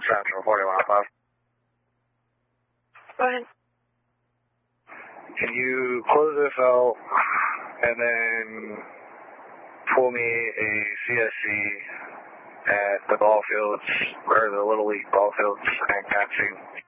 Central 4105. Go ahead. Can you close this out and then pull me a CSC at the ball fields, or the Little League ball fields in Kansas?